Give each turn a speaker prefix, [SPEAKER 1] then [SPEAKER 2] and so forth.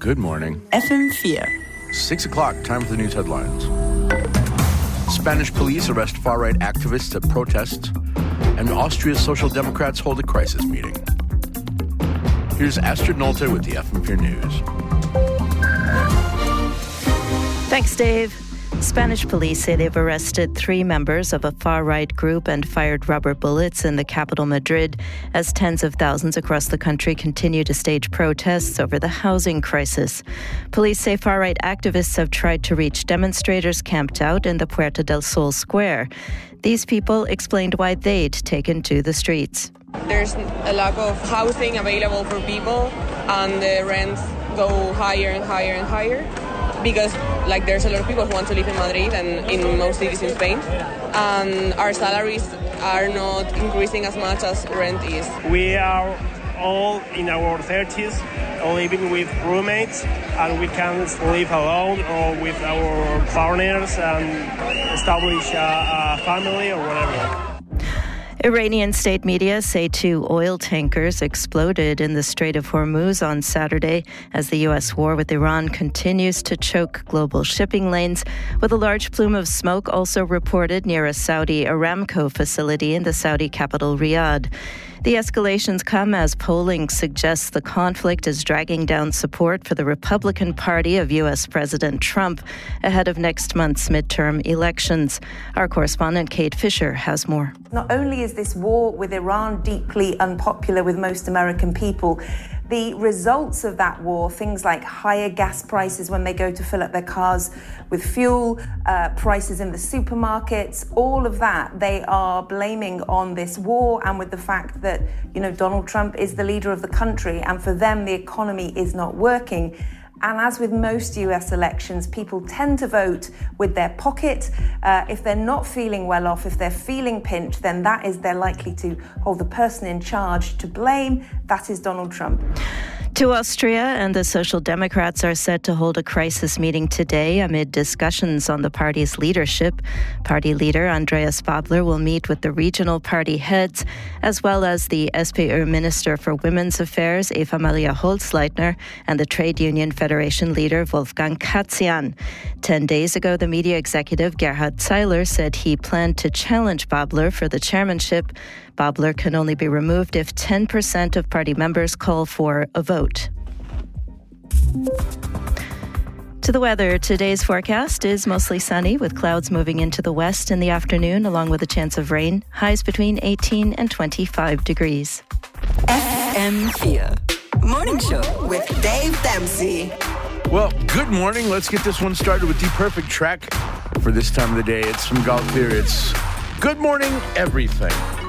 [SPEAKER 1] Good morning.
[SPEAKER 2] FM4.
[SPEAKER 1] 6 o'clock, time for the news headlines. Spanish police arrest far-right activists at protests, and Austria's Social Democrats hold a crisis meeting. Here's Astrid Nolte with the FM4 News.
[SPEAKER 3] Thanks, Dave. Spanish police say they've arrested 3 members of a far-right group and fired rubber bullets in the capital, Madrid, as tens of thousands across the country continue to stage protests over the housing crisis. Police say far-right activists have tried to reach demonstrators camped out in the Puerta del Sol square. These people explained why they'd taken to the streets.
[SPEAKER 4] There's a lack of housing available for people, and the rents go higher and higher and higher. Because there's a lot of people who want to live in Madrid and in most cities in Spain, and our salaries are not increasing as much as rent is.
[SPEAKER 5] We are all in our 30s, living with roommates, and we can live alone or with our partners and establish a family or whatever.
[SPEAKER 3] Iranian state media say 2 oil tankers exploded in the Strait of Hormuz on Saturday as the U.S. war with Iran continues to choke global shipping lanes, with a large plume of smoke also reported near a Saudi Aramco facility in the Saudi capital, Riyadh. The escalations come as polling suggests the conflict is dragging down support for the Republican Party of U.S. President Trump ahead of next month's midterm elections. Our correspondent Kate Fisher has more.
[SPEAKER 6] Not only is this war with Iran deeply unpopular with most American people, the results of that war, things like higher gas prices when they go to fill up their cars with fuel, prices in the supermarkets, all of that they are blaming on this war and with the fact that, Donald Trump is the leader of the country, and for them the economy is not working. And as with most US elections, people tend to vote with their pocket. If they're not feeling well off, if they're feeling pinched, then they're likely to hold the person in charge to blame. That is Donald Trump.
[SPEAKER 3] To Austria, and the Social Democrats are set to hold a crisis meeting today amid discussions on the party's leadership. Party leader Andreas Babler will meet with the regional party heads, as well as the SPÖ Minister for Women's Affairs, Eva Maria Holzleitner, and the Trade Union Federation leader, Wolfgang Katzian. 10 days ago, the media executive, Gerhard Zeiler, said he planned to challenge Babler for the chairmanship. Babler can only be removed if 10% of party members call for a vote. To the weather, today's forecast is mostly sunny with clouds moving into the west in the afternoon along with a chance of rain. Highs between 18 and 25 degrees.
[SPEAKER 2] FM4 Morning Show with Dave Dempsey.
[SPEAKER 1] Well, good morning. Let's get this one started with the perfect track for this time of the day. It's from Galtier. It's Good Morning Everything.